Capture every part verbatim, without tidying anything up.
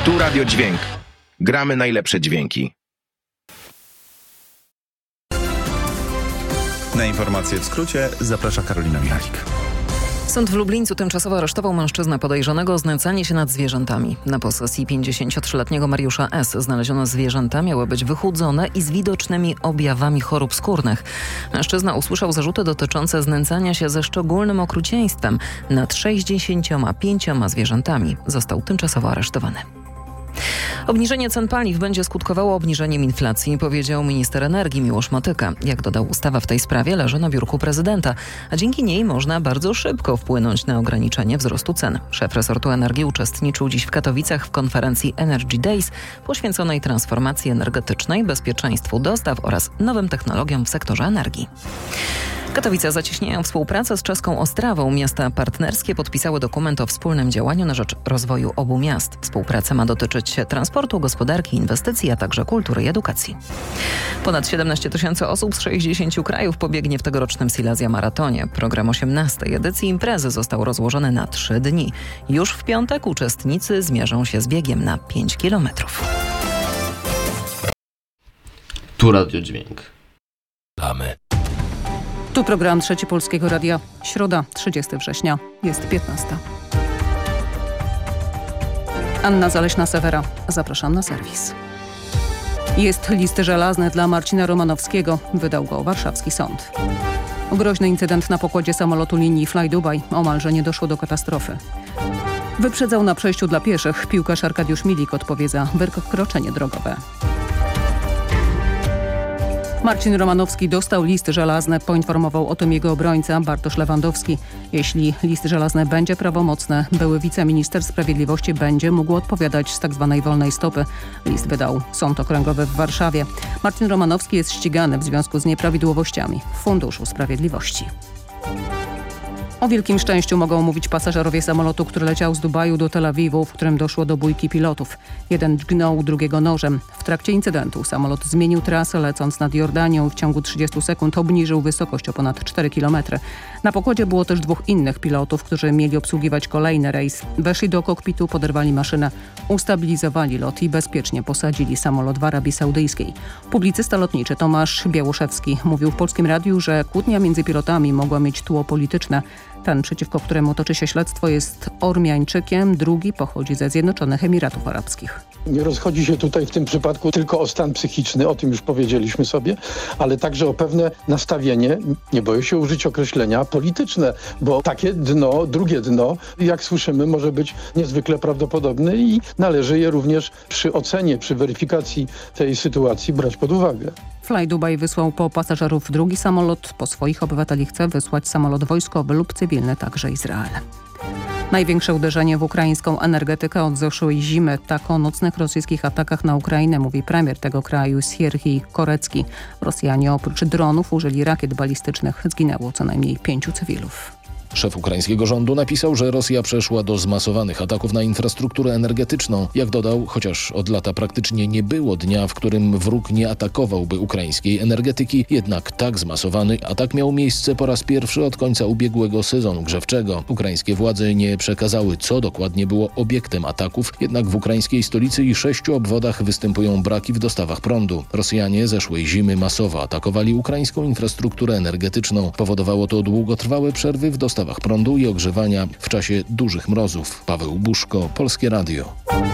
Tu Radio Dźwięk. Gramy najlepsze dźwięki. Na informacje w skrócie zaprasza Karolina Michalik. Sąd w Lublińcu tymczasowo aresztował mężczyznę podejrzanego o znęcanie się nad zwierzętami. Na posesji pięćdziesięciotrzyletniego Mariusza S. znalezione zwierzęta miały być wychudzone i z widocznymi objawami chorób skórnych. Mężczyzna usłyszał zarzuty dotyczące znęcania się ze szczególnym okrucieństwem nad sześćdziesięcioma pięcioma zwierzętami. Został tymczasowo aresztowany. Obniżenie cen paliw będzie skutkowało obniżeniem inflacji, powiedział minister energii Miłosz Motyka. Jak dodał, ustawa w tej sprawie leży na biurku prezydenta, a dzięki niej można bardzo szybko wpłynąć na ograniczenie wzrostu cen. Szef resortu energii uczestniczył dziś w Katowicach w konferencji Energy Days poświęconej transformacji energetycznej, bezpieczeństwu dostaw oraz nowym technologiom w sektorze energii. Katowice zacieśniają współpracę z czeską Ostrawą. Miasta partnerskie podpisały dokument o wspólnym działaniu na rzecz rozwoju obu miast. Współpraca ma dotyczyć transportu, gospodarki, inwestycji, a także kultury i edukacji. Ponad siedemnaście tysięcy osób z sześćdziesięciu krajów pobiegnie w tegorocznym Silesia Maratonie. Program osiemnastej edycji imprezy został rozłożony na trzy dni. Już w piątek uczestnicy zmierzą się z biegiem na pięć kilometrów. Tu Radio Dźwięk. Damy. Tu program Trzeci Polskiego Radia. Środa, trzydziestego września. Jest piętnasta. Anna Zaleśna-Sewera. Zapraszam na serwis. Jest list żelazny dla Marcina Romanowskiego. Wydał go warszawski sąd. Groźny incydent na pokładzie samolotu linii Fly Dubai. Omalże nie doszło do katastrofy. Wyprzedzał na przejściu dla pieszych. Piłkarz Arkadiusz Milik odpowie za wykroczenie drogowe. Marcin Romanowski dostał list żelazny, poinformował o tym jego obrońca Bartosz Lewandowski. Jeśli list żelazny będzie prawomocny, były wiceminister sprawiedliwości będzie mógł odpowiadać z tzw. wolnej stopy. List wydał Sąd Okręgowy w Warszawie. Marcin Romanowski jest ścigany w związku z nieprawidłowościami w Funduszu Sprawiedliwości. O wielkim szczęściu mogą mówić pasażerowie samolotu, który leciał z Dubaju do Tel Awiwu, w którym doszło do bójki pilotów. Jeden dźgnął drugiego nożem. W trakcie incydentu samolot zmienił trasę, lecąc nad Jordanią. W ciągu trzydziestu sekund obniżył wysokość o ponad cztery kilometry. Na pokładzie było też dwóch innych pilotów, którzy mieli obsługiwać kolejny rejs. Weszli do kokpitu, poderwali maszynę, ustabilizowali lot i bezpiecznie posadzili samolot w Arabii Saudyjskiej. Publicysta lotniczy Tomasz Białoszewski mówił w Polskim Radiu, że kłótnia między pilotami mogła mieć tło polityczne. Ten, przeciwko któremu toczy się śledztwo, jest Ormiańczykiem, drugi pochodzi ze Zjednoczonych Emiratów Arabskich. Nie rozchodzi się tutaj w tym przypadku tylko o stan psychiczny, o tym już powiedzieliśmy sobie, ale także o pewne nastawienie, nie boję się użyć określenia, polityczne, bo takie dno, drugie dno, jak słyszymy, może być niezwykle prawdopodobne i należy je również przy ocenie, przy weryfikacji tej sytuacji brać pod uwagę. Fly Dubai wysłał po pasażerów drugi samolot, po swoich obywateli chce wysłać samolot wojskowy lub cywilny, także Izrael. Największe uderzenie w ukraińską energetykę od zeszłej zimy. Tak o nocnych rosyjskich atakach na Ukrainę mówi premier tego kraju Sierhij Korecki. Rosjanie oprócz dronów użyli rakiet balistycznych. Zginęło co najmniej pięciu cywilów. Szef ukraińskiego rządu napisał, że Rosja przeszła do zmasowanych ataków na infrastrukturę energetyczną. Jak dodał, chociaż od lata praktycznie nie było dnia, w którym wróg nie atakowałby ukraińskiej energetyki, jednak tak zmasowany atak miał miejsce po raz pierwszy od końca ubiegłego sezonu grzewczego. Ukraińskie władze nie przekazały, co dokładnie było obiektem ataków, jednak w ukraińskiej stolicy i sześciu obwodach występują braki w dostawach prądu. Rosjanie zeszłej zimy masowo atakowali ukraińską infrastrukturę energetyczną. Powodowało to długotrwałe przerwy w dostawach prądu i ogrzewania w czasie dużych mrozów. Paweł Buszko, Polskie Radio.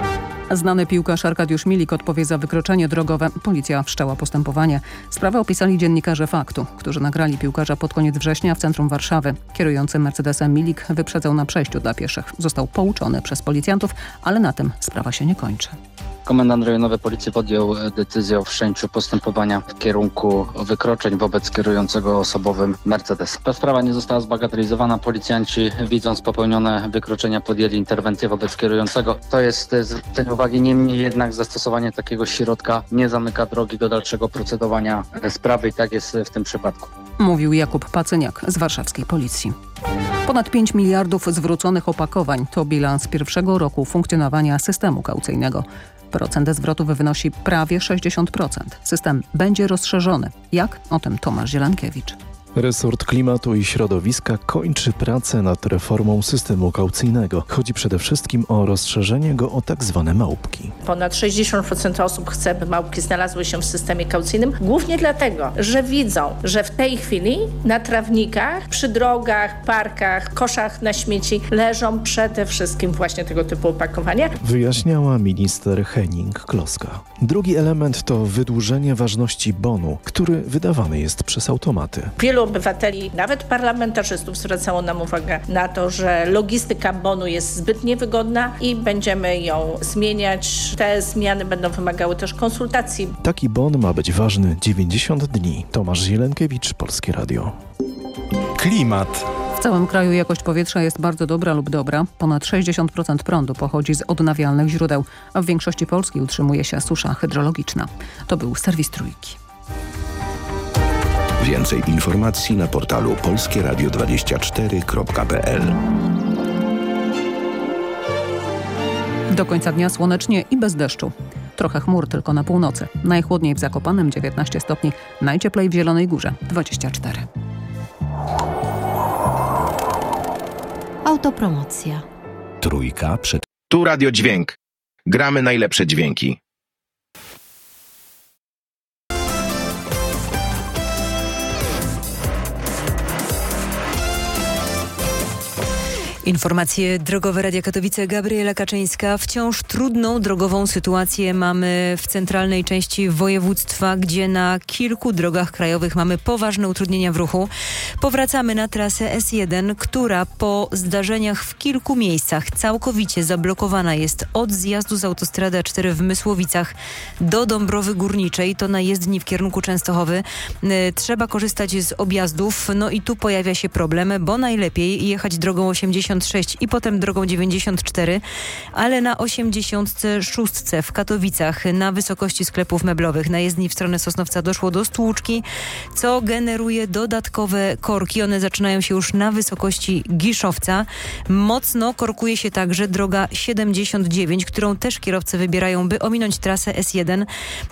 Znany piłkarz Arkadiusz Milik odpowie za wykroczenie drogowe. Policja wszczęła postępowanie. Sprawę opisali dziennikarze Faktu, którzy nagrali piłkarza pod koniec września w centrum Warszawy. Kierujący Mercedesem Milik wyprzedzał na przejściu dla pieszych. Został pouczony przez policjantów, ale na tym sprawa się nie kończy. Komendant rejonowy policji podjął decyzję o wszczęciu postępowania w kierunku wykroczeń wobec kierującego osobowym Mercedes. Ta sprawa nie została zbagatelizowana. Policjanci, widząc popełnione wykroczenia, podjęli interwencję wobec kierującego. To jest zwrócenie uwagi, niemniej jednak zastosowanie takiego środka nie zamyka drogi do dalszego procedowania sprawy i tak jest w tym przypadku. Mówił Jakub Pacyniak z warszawskiej policji. Ponad pięć miliardów zwróconych opakowań to bilans pierwszego roku funkcjonowania systemu kaucyjnego. Procent zwrotów wynosi prawie sześćdziesiąt procent. System będzie rozszerzony. Jak? O tym Tomasz Zielankiewicz. Resort Klimatu i Środowiska kończy pracę nad reformą systemu kaucyjnego. Chodzi przede wszystkim o rozszerzenie go o tak zwane małpki. Ponad sześćdziesiąt procent osób chce, by małpki znalazły się w systemie kaucyjnym, głównie dlatego, że widzą, że w tej chwili na trawnikach, przy drogach, parkach, koszach na śmieci leżą przede wszystkim właśnie tego typu opakowania. Wyjaśniała minister Henning-Kloska. Drugi element to wydłużenie ważności bonu, który wydawany jest przez automaty. Wielu obywateli, nawet parlamentarzystów, zwracało nam uwagę na to, że logistyka bonu jest zbyt niewygodna i będziemy ją zmieniać. Te zmiany będą wymagały też konsultacji. Taki bon ma być ważny dziewięćdziesiąt dni. Tomasz Zielenkiewicz, Polskie Radio. Klimat. W całym kraju jakość powietrza jest bardzo dobra lub dobra. Ponad sześćdziesiąt procent prądu pochodzi z odnawialnych źródeł, a w większości Polski utrzymuje się susza hydrologiczna. To był serwis Trójki. Więcej informacji na portalu polskie radio dwadzieścia cztery kropka p l. Do końca dnia słonecznie i bez deszczu. Trochę chmur tylko na północy. Najchłodniej w Zakopanem dziewiętnaście stopni, najcieplej w Zielonej Górze dwadzieścia cztery. Autopromocja. Trójka przed... Tu Radio Dźwięk. Gramy najlepsze dźwięki. Informacje drogowe Radia Katowice. Gabriela Kaczyńska. Wciąż trudną drogową sytuację mamy w centralnej części województwa, gdzie na kilku drogach krajowych mamy poważne utrudnienia w ruchu. Powracamy na trasę S jeden, która po zdarzeniach w kilku miejscach całkowicie zablokowana jest od zjazdu z autostrady A cztery w Mysłowicach do Dąbrowy Górniczej. To na jezdni w kierunku Częstochowy. Trzeba korzystać z objazdów. No i tu pojawia się problem, bo najlepiej jechać drogą osiemdziesiąt sześć i potem drogą dziewięćdziesiąt cztery, ale na osiemdziesiąt sześć w Katowicach na wysokości sklepów meblowych na jezdni w stronę Sosnowca doszło do stłuczki, co generuje dodatkowe korki. One zaczynają się już na wysokości Giszowca. Mocno korkuje się także droga siedemdziesiąt dziewięć, którą też kierowcy wybierają, by ominąć trasę S jeden,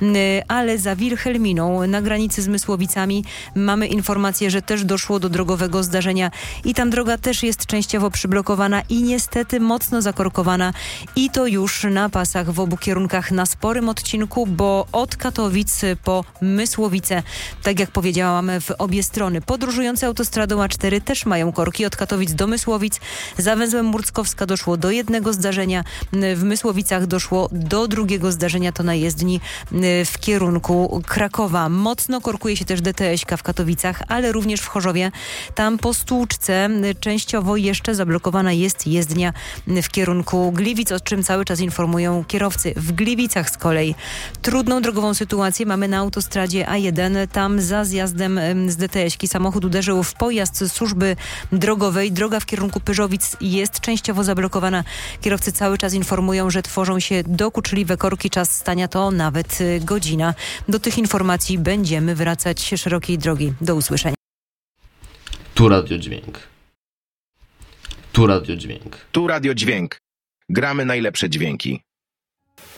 ale za Wilhelminą na granicy z Mysłowicami mamy informację, że też doszło do drogowego zdarzenia i tam droga też jest częściowo przyblokowana i niestety mocno zakorkowana i to już na pasach w obu kierunkach na sporym odcinku, bo od Katowic po Mysłowice, tak jak powiedziałam, w obie strony. Podróżujące autostradą A cztery też mają korki od Katowic do Mysłowic. Za węzłem Murckowska doszło do jednego zdarzenia, w Mysłowicach doszło do drugiego zdarzenia, to na jezdni w kierunku Krakowa. Mocno korkuje się też D T S-ka w Katowicach, ale również w Chorzowie. Tam po stłuczce częściowo jeszcze zablokowana jest jezdnia w kierunku Gliwic, o czym cały czas informują kierowcy. W Gliwicach z kolei trudną drogową sytuację mamy na autostradzie A jeden. Tam za zjazdem z D T S-ki samochód uderzył w pojazd służby drogowej. Droga w kierunku Pyrzowic jest częściowo zablokowana. Kierowcy cały czas informują, że tworzą się dokuczliwe korki. Czas stania to nawet godzina. Do tych informacji będziemy wracać szerokiej drogi. Do usłyszenia. Tu Radio Dźwięk. Tu Radio Dźwięk. Tu Radio Dźwięk. Gramy najlepsze dźwięki.